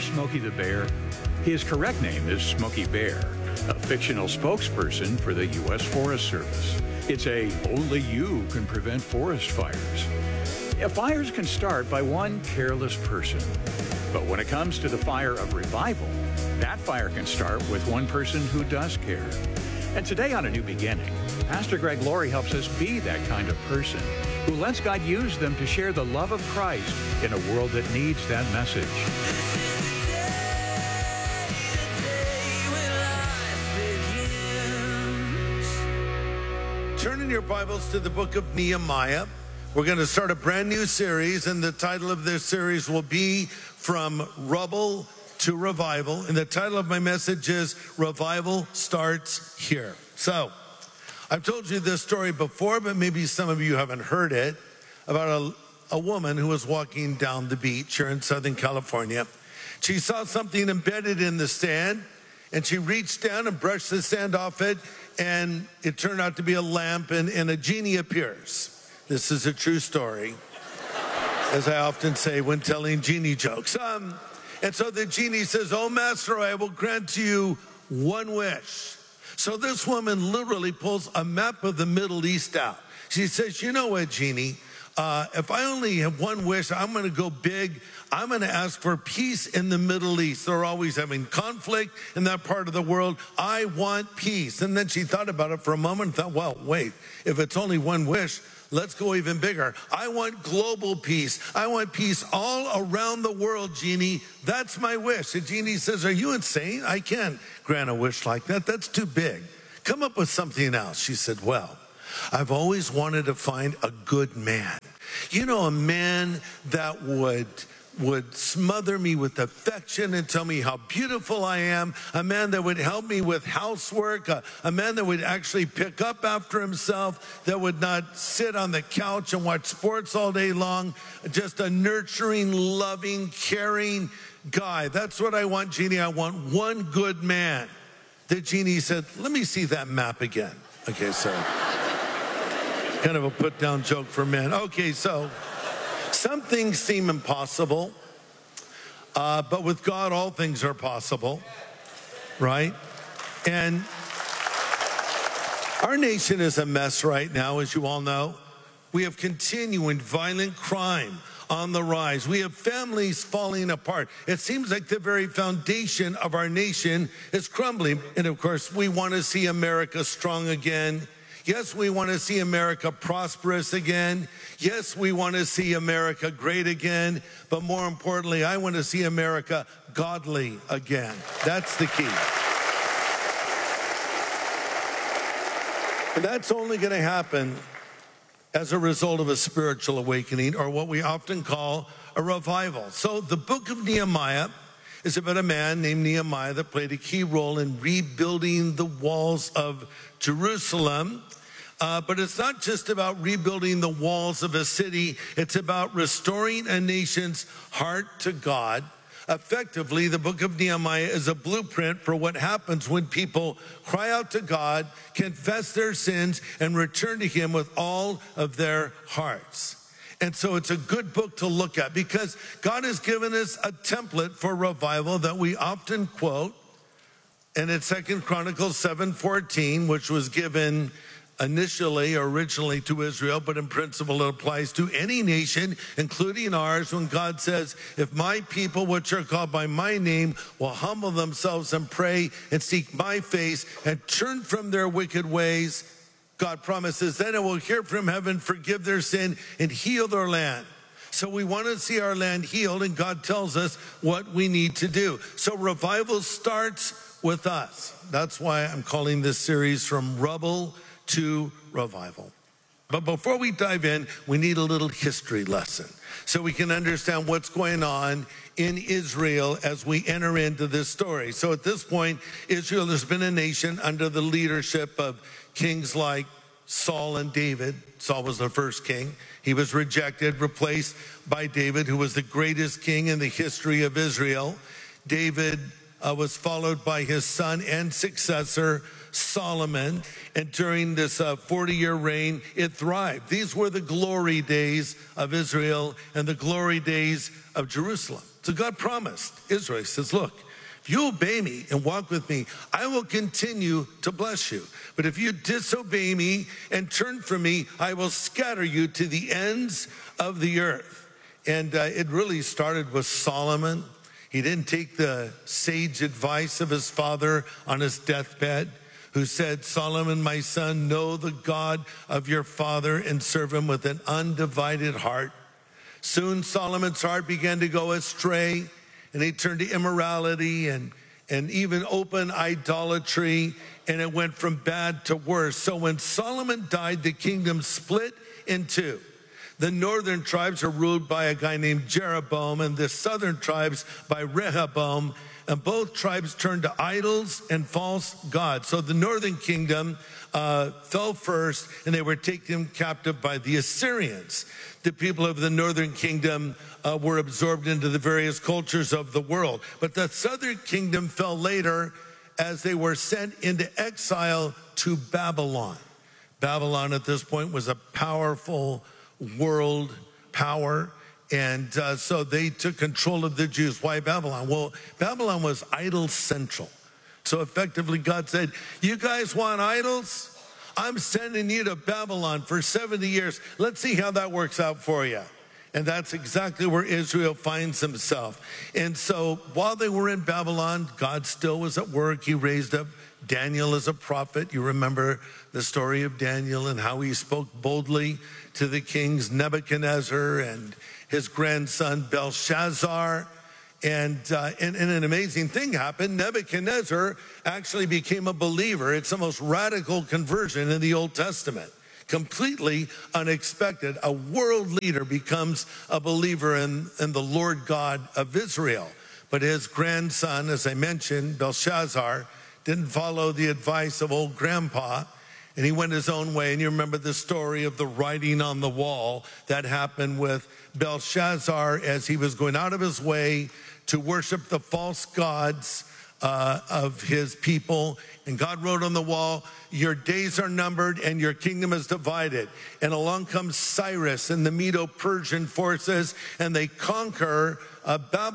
Smokey the Bear? His correct name is Smokey Bear, a fictional spokesperson for the U.S. Forest Service. It's a only you can prevent forest fires. Fires can start by one careless person. But when it comes to the fire of revival, that fire can start with one person who does care. And today on A New Beginning, Pastor Greg Laurie helps us be that kind of person who lets God use them to share the love of Christ in a world that needs that message. Turn in your Bibles to the book of Nehemiah. We're going to start a brand new series, and the title of this series will be From Rubble to Revival. And the title of my message is Revival Starts Here. So, I've told you this story before, but maybe some of you haven't heard it, about a woman who was walking down the beach here in Southern California. She saw something embedded in the sand, and she reached down and brushed the sand off it, and it turned out to be a lamp, and a genie appears. This is a true story, as I often say when telling genie jokes. And so the genie says, "Oh, master, I will grant you one wish." So this woman literally pulls a map of the Middle East out. She says, "You know what, genie? If I only have one wish, I'm going to go big. I'm going to ask for peace in the Middle East. They're always having conflict in that part of the world. I want peace." And then she thought about it for a moment and thought, well, wait, if it's only one wish, let's go even bigger. I want global peace. I want peace all around the world, genie. That's my wish. The genie says, "Are you insane? I can't grant a wish like that. That's too big. Come up with something else." She said, "Well, I've always wanted to find a good man. You know, a man that would smother me with affection and tell me how beautiful I am, a man that would help me with housework, a man that would actually pick up after himself, that would not sit on the couch and watch sports all day long, just a nurturing, loving, caring guy. That's what I want, genie. I want one good man." The genie said, "Let me see that map again." Okay, so kind of a put-down joke for men. Okay, so some things seem impossible, but with God, all things are possible, right? And our nation is a mess right now, as you all know. We have continuing violent crime on the rise. We have families falling apart. It seems like the very foundation of our nation is crumbling. And of course, we want to see America strong again. Yes, we want to see America prosperous again. Yes, we want to see America great again. But more importantly, I want to see America godly again. That's the key. And that's only going to happen as a result of a spiritual awakening, or what we often call a revival. So the book of Nehemiah is about a man named Nehemiah that played a key role in rebuilding the walls of Jerusalem. But it's not just about rebuilding the walls of a city. It's about restoring a nation's heart to God. Effectively, the book of Nehemiah is a blueprint for what happens when people cry out to God, confess their sins, and return to Him with all of their hearts. And so it's a good book to look at because God has given us a template for revival that we often quote. And it's 2 Chronicles 7:14, which was given originally to Israel, but in principle it applies to any nation, including ours, when God says, "If my people, which are called by my name, will humble themselves and pray and seek my face and turn from their wicked ways," God promises, "then I will hear from heaven, forgive their sin, and heal their land." So we want to see our land healed, and God tells us what we need to do. So revival starts with us. That's why I'm calling this series From Rubble to Revival. But before we dive in, we need a little history lesson so we can understand what's going on in Israel as we enter into this story. So at this point, Israel has been a nation under the leadership of kings like Saul and David. Saul was the first king. He was rejected, replaced by David, who was the greatest king in the history of Israel. David was followed by his son and successor, Solomon, and during this 40-year reign, it thrived. These were the glory days of Israel and the glory days of Jerusalem. So God promised Israel, he says, look, if you obey me and walk with me, I will continue to bless you. But if you disobey me and turn from me, I will scatter you to the ends of the earth. And it really started with Solomon. He didn't take the sage advice of his father on his deathbed, who said, Solomon, my son, know the God of your father and serve him with an undivided heart. Soon Solomon's heart began to go astray, and he turned to immorality and even open idolatry, and it went from bad to worse. So when Solomon died, the kingdom split in two. The northern tribes are ruled by a guy named Jeroboam, and the southern tribes by Rehoboam, and both tribes turned to idols and false gods. So the northern kingdom fell first, and they were taken captive by the Assyrians. The people of the northern kingdom were absorbed into the various cultures of the world. But the southern kingdom fell later as they were sent into exile to Babylon. Babylon at this point was a powerful world power. And so they took control of the Jews. Why Babylon? Well, Babylon was idol central. So effectively God said, you guys want idols? I'm sending you to Babylon for 70 years. Let's see how that works out for you. And that's exactly where Israel finds himself. And so while they were in Babylon, God still was at work. He raised up Daniel as a prophet. You remember the story of Daniel and how he spoke boldly to the kings Nebuchadnezzar and his grandson Belshazzar. And an amazing thing happened. Nebuchadnezzar actually became a believer. It's the most radical conversion in the Old Testament. Completely unexpected. A world leader becomes a believer in the Lord God of Israel. But his grandson, as I mentioned, Belshazzar, didn't follow the advice of old grandpa, and he went his own way. And you remember the story of the writing on the wall that happened with Belshazzar as he was going out of his way to worship the false gods of his people. And God wrote on the wall, your days are numbered and your kingdom is divided. And along comes Cyrus and the Medo-Persian forces, and they conquer Babylon.